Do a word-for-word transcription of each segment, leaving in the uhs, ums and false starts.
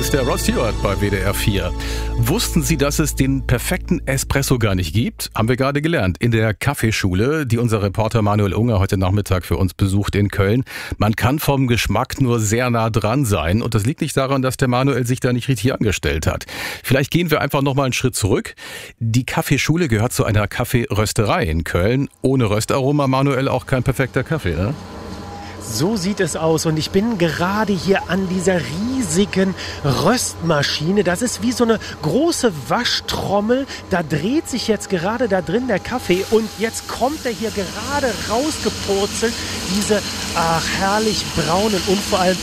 ist der Rod Stewart bei W D R vier. Wussten Sie, dass es den perfekten Espresso gar nicht gibt? Haben wir gerade gelernt in der Kaffeeschule, die unser Reporter Manuel Unger heute Nachmittag für uns besucht in Köln. Man kann vom Geschmack nur sehr nah dran sein und das liegt nicht daran, dass der Manuel sich da nicht richtig angestellt hat. Vielleicht gehen wir einfach noch mal einen Schritt zurück. Die Kaffeeschule gehört zu einer Kaffeerösterei in Köln. Ohne Röstaroma, Manuel, auch kein perfekter Kaffee, ne? So sieht es aus und ich bin gerade hier an dieser riesigen Röstmaschine. Das ist wie so eine große Waschtrommel. Da dreht sich jetzt gerade da drin der Kaffee und jetzt kommt er hier gerade rausgepurzelt. Diese, ach, herrlich braunen und vor allem,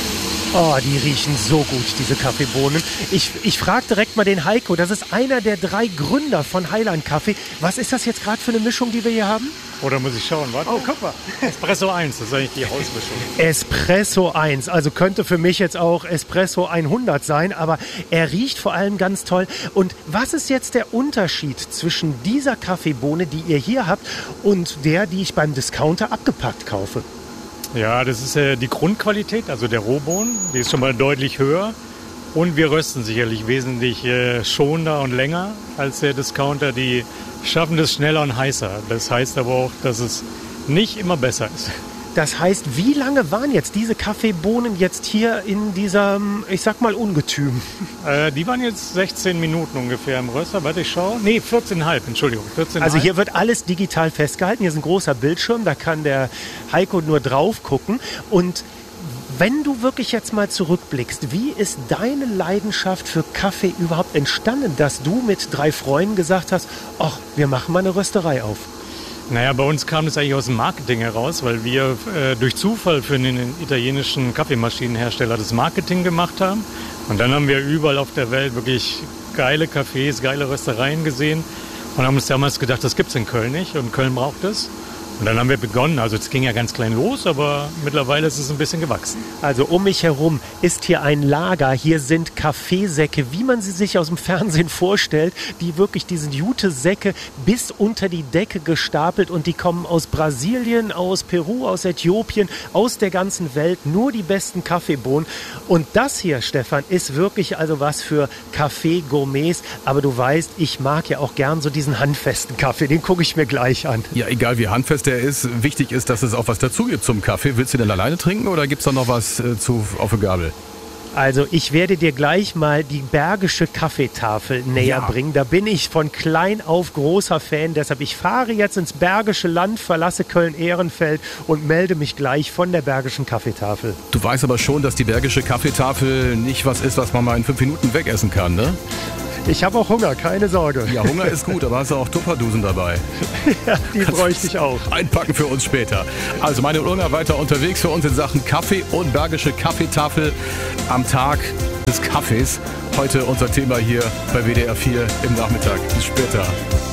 oh, die riechen so gut, diese Kaffeebohnen. Ich, ich frage direkt mal den Heiko, das ist einer der drei Gründer von Heiland Kaffee. Was ist das jetzt gerade für eine Mischung, die wir hier haben? Oder muss ich schauen? Warte. Oh, guck mal. Espresso eins, das ist eigentlich die Hausmischung. Espresso eins, also könnte für mich jetzt auch Espresso hundert sein, aber er riecht vor allem ganz toll. Und was ist jetzt der Unterschied zwischen dieser Kaffeebohne, die ihr hier habt, und der, die ich beim Discounter abgepackt kaufe? Ja, das ist äh, die Grundqualität, also der Rohbohnen, die ist schon mal deutlich höher. Und wir rösten sicherlich wesentlich äh, schonender und länger als der Discounter. Die schaffen das schneller und heißer. Das heißt aber auch, dass es nicht immer besser ist. Das heißt, wie lange waren jetzt diese Kaffeebohnen jetzt hier in diesem, ich sag mal, Ungetüm? Äh, die waren jetzt sechzehn Minuten ungefähr im Röster. Warte, ich schaue. Nee, vierzehn Komma fünf, Entschuldigung. vierzehn Komma fünf. Also hier wird alles digital festgehalten. Hier ist ein großer Bildschirm, da kann der Heiko nur drauf gucken. Und wenn du wirklich jetzt mal zurückblickst, wie ist deine Leidenschaft für Kaffee überhaupt entstanden, dass du mit drei Freunden gesagt hast, ach, wir machen mal eine Rösterei auf? Naja, bei uns kam das eigentlich aus dem Marketing heraus, weil wir äh, durch Zufall für einen italienischen Kaffeemaschinenhersteller das Marketing gemacht haben. Und dann haben wir überall auf der Welt wirklich geile Cafés, geile Röstereien gesehen und haben uns damals gedacht, das gibt's in Köln nicht und Köln braucht es. Und dann haben wir begonnen, also es ging ja ganz klein los, aber mittlerweile ist es ein bisschen gewachsen. Also um mich herum ist hier ein Lager, hier sind Kaffeesäcke, wie man sie sich aus dem Fernsehen vorstellt, die wirklich diese Jute-Säcke bis unter die Decke gestapelt und die kommen aus Brasilien, aus Peru, aus Äthiopien, aus der ganzen Welt, nur die besten Kaffeebohnen. Und das hier, Stefan, ist wirklich also was für Kaffee-Gourmets, aber du weißt, ich mag ja auch gern so diesen handfesten Kaffee, den gucke ich mir gleich an. Ja, egal wie handfest der ist, wichtig ist, dass es auch was dazu gibt zum Kaffee. Willst du den alleine trinken oder gibt es da noch was äh, zu, auf der Gabel? Also ich werde dir gleich mal die Bergische Kaffeetafel näher Ja. bringen. Da bin ich von klein auf großer Fan. Deshalb ich fahre jetzt ins Bergische Land, verlasse Köln-Ehrenfeld und melde mich gleich von der Bergischen Kaffeetafel. Du weißt aber schon, dass die Bergische Kaffeetafel nicht was ist, was man mal in fünf Minuten wegessen kann, ne? Ich habe auch Hunger, keine Sorge. Ja, Hunger ist gut, aber hast du auch Tupperdosen dabei? Ja, die bräuchte ich auch. Einpacken für uns später. Also meine Unger weiter unterwegs für uns in Sachen Kaffee und Bergische Kaffeetafel am Tag des Kaffees. Heute unser Thema hier bei W D R vier im Nachmittag. Bis später.